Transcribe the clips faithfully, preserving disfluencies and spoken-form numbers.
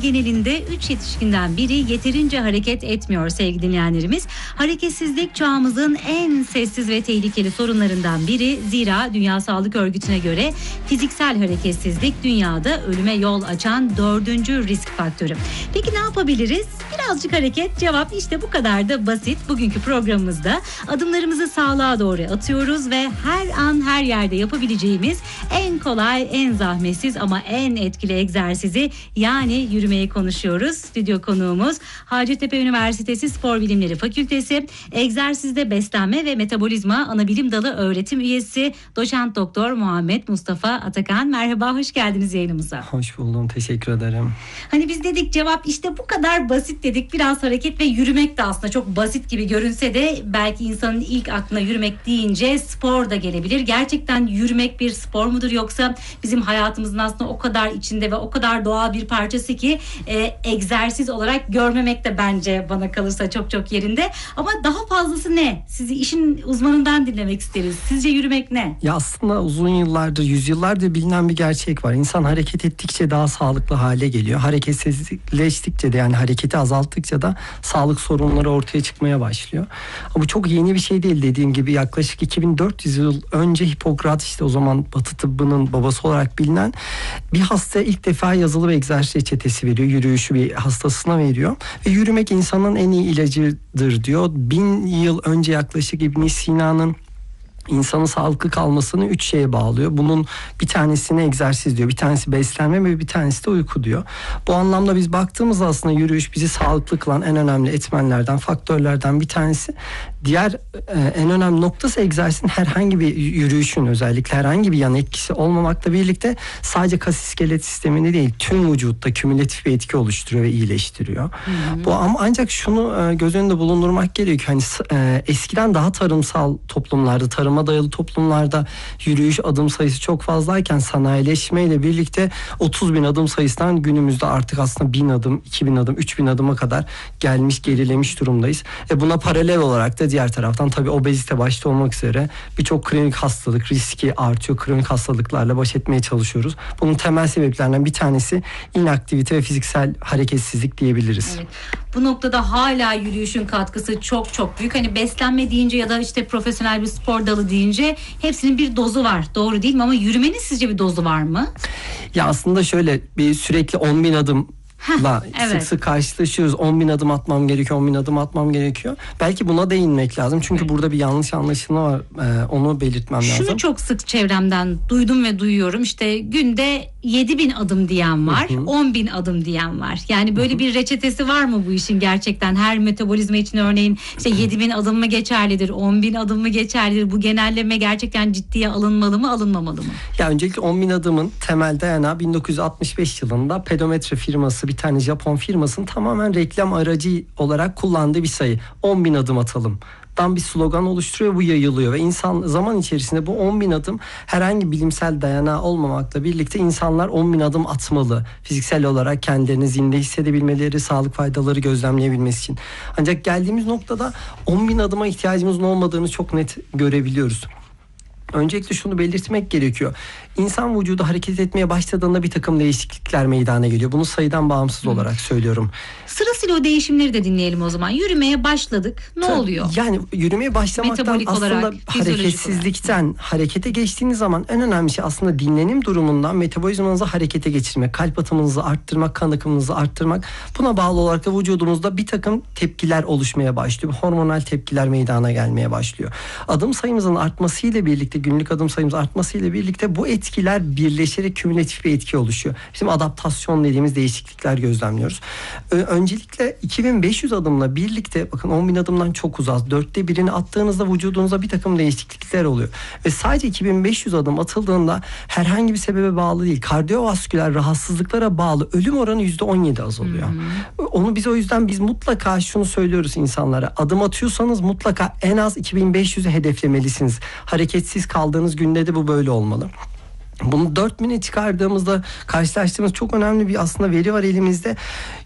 genelinde üç yetişkinden biri yeterince hareket etmiyor sevgili dinleyenlerimiz. Hareketsizlik çağımızın en sessiz ve tehlikeli sorunlarından biri. Zira Dünya Sağlık Örgütü'ne göre fiziksel hareketsizlik dünyada ölüme yol açan dördüncü risk faktörü. Peki ne yapabiliriz? Birazcık hareket, cevap işte bu kadar da basit. Bugünkü programımızda adımlarımızı sağlığa doğru atıyoruz ve her an her yerde yapabileceğimiz en kolay, en zahmetsiz ama en etkili egzersizi yani yürümeyi konuşuyoruz. Stüdyo konuğumuz Hacettepe Üniversitesi Spor Bilimleri Fakültesi Egzersizde Beslenme ve Metabolizma Anabilim Dalı Öğretim Üyesi Doçent Doktor Muhammed Mustafa Atakan. Merhaba, hoş geldiniz yayınımıza. Hoş buldum, teşekkür ederim. Hani biz dedik cevap işte bu kadar basit dedik. Biraz hareket ve yürümek de aslında çok basit gibi görünse de belki insanın ilk aklına yürümek deyince spor da gelebilir. Gerçekten yürümek bir spor mudur yoksa bizim hayatımızın aslında o kadar içinde ve o kadar doğal bir parçası ki e, egzersiz olarak görmemek de bence bana kalırsa çok çok yerinde. Ama daha fazlası ne? Sizi işin uzmanından dinlemek isteriz. Sizce yürümek ne? Ya aslında uzun yıllardır, yüzyıllardır bilinen bir gerçek var. İnsan hareket ettikçe daha sağlıklı hale geliyor. Hareketsizleştikçe de, yani hareketi azalttıkça da sağlık sorunları ortaya çıkmaya başlıyor. Ama bu çok yeni bir şey değil, dediğim gibi yaklaşık iki bin dört yüz yıl önce Hipokrat, işte o zaman Batı tıbbının babası olarak bilinen, bir hastaya ilk defa yazılı bir egzersiz reçetesi veriyor. Yürüyüşü bir hastasına veriyor ve yürümek insanın en iyi ilacıdır diyor. Bin yıl önce yaklaşık İbn Sina'nın İnsanın sağlıklı kalmasını üç şeye bağlıyor. Bunun bir tanesine egzersiz diyor, bir tanesi beslenme ve bir tanesi de uyku diyor. Bu anlamda biz baktığımızda aslında yürüyüş bizi sağlıklı kılan en önemli etmenlerden, faktörlerden bir tanesi. Diğer e, en önemli noktası egzersizin herhangi bir yürüyüşün, özellikle herhangi bir yan etkisi olmamakla birlikte sadece kas iskelet sisteminde değil, tüm vücutta kümülatif bir etki oluşturuyor ve iyileştiriyor. Hı hı. Bu ama ancak şunu e, göz önünde bulundurmak gerekiyor. Hani e, eskiden daha tarımsal toplumlarda, tarım dayalı toplumlarda yürüyüş adım sayısı çok fazlayken sanayileşmeyle birlikte otuz bin adım sayısından günümüzde artık aslında bin adım, iki bin adım, üç bin adıma kadar gelmiş, gerilemiş durumdayız. E buna paralel olarak da diğer taraftan tabii obezite başta olmak üzere birçok kronik hastalık riski artıyor. Kronik hastalıklarla baş etmeye çalışıyoruz. Bunun temel sebeplerinden bir tanesi inaktivite ve fiziksel hareketsizlik diyebiliriz. Evet. Bu noktada hala yürüyüşün katkısı çok çok büyük. Hani beslenme deyince ya da işte profesyonel bir spor dalı deyince hepsinin bir dozu var. Doğru değil mi? Ama yürümenin sizce bir dozu var mı? Ya aslında şöyle, bir sürekli on bin adım La, evet. sık sık karşılaşıyoruz. on bin adım atmam gerekiyor, on bin adım atmam gerekiyor. Belki buna değinmek lazım. Çünkü evet. burada bir yanlış anlaşılma var. Ee, onu belirtmem Şunu lazım. Şunu çok sık çevremden duydum ve duyuyorum. İşte günde yedi bin adım diyen var, Hı-hı. on bin adım diyen var. Yani böyle Hı-hı. bir reçetesi var mı bu işin gerçekten? Her metabolizma için örneğin işte yedi bin adım mı geçerlidir, on bin adım mı geçerlidir? Bu genelleme gerçekten ciddiye alınmalı mı, alınmamalı mı? Ya öncelikle on bin adımın temel dayanağı bin dokuz yüz altmış beş yılında pedometre firması, bir tane Japon firmasının tamamen reklam aracı olarak kullandığı bir sayı. on bin adım atalım dan bir slogan oluşturuyor, bu yayılıyor ve insan zaman içerisinde bu on bin adım herhangi bilimsel dayanağı olmamakla birlikte insanlar on bin adım atmalı. Fiziksel olarak kendilerini zinde hissedebilmeleri, sağlık faydaları gözlemleyebilmesi için. Ancak geldiğimiz noktada on bin adıma ihtiyacımızın olmadığını çok net görebiliyoruz. Öncelikle şunu belirtmek gerekiyor. İnsan vücudu hareket etmeye başladığında bir takım değişiklikler meydana geliyor. Bunu sayıdan bağımsız Hı. olarak söylüyorum. Sırasıyla o değişimleri de dinleyelim o zaman. Yürümeye başladık. Ne Tabii, oluyor? Yani yürümeye başlamaktan Metabolik aslında olarak, hareketsizlikten olarak. harekete geçtiğiniz zaman en önemli şey aslında dinlenim durumundan metabolizmanızı harekete geçirmek, kalp atımınızı arttırmak, kan akımınızı arttırmak. Buna bağlı olarak da vücudumuzda bir takım tepkiler oluşmaya başlıyor. Hormonal tepkiler meydana gelmeye başlıyor. Adım sayımızın artmasıyla birlikte, günlük adım sayımız artmasıyla birlikte bu etkiler birleşerek kümülatif bir etki oluşuyor. Şimdi adaptasyon dediğimiz değişiklikler gözlemliyoruz. Öncelikle iki bin beş yüz adımla birlikte, bakın on bin adımdan çok uzak, dörtte birini attığınızda vücudunuzda bir takım değişiklikler oluyor. Ve sadece iki bin beş yüz adım atıldığında herhangi bir sebebe bağlı değil, kardiyovasküler rahatsızlıklara bağlı ölüm oranı yüzde on yedi azalıyor. Hmm. Onu biz o yüzden biz mutlaka şunu söylüyoruz insanlara: adım atıyorsanız mutlaka en az iki bin beş yüzü hedeflemelisiniz. Hareketsiz kaldığınız günde de bu böyle olmalı. Bunu dört bine çıkardığımızda karşılaştığımız çok önemli bir aslında veri var elimizde.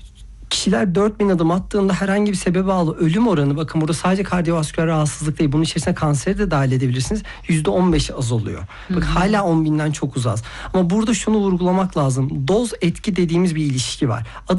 Kişiler dört bin adım attığında herhangi bir sebebe bağlı ölüm oranı, bakın burada sadece kardiyovasküler rahatsızlık değil, bunun içerisine kanseri de dahil edebilirsiniz, yüzde on beş azalıyor. Bak, hala on binden çok uzağız. Ama burada şunu vurgulamak lazım: doz etki dediğimiz bir ilişki var.